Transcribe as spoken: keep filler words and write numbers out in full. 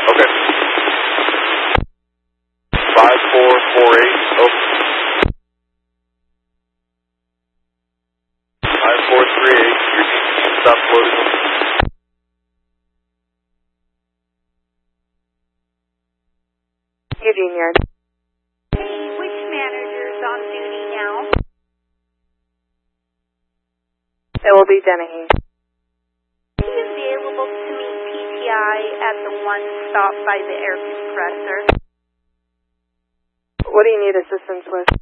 Okay. five four four eight, over. five four three eight, your T C stop loading. Eugene Yard. Hey, which manager's on duty now? It will be Dennehy. Is he available to meet P T I at the one stop by the air compressor? What do you need assistance with?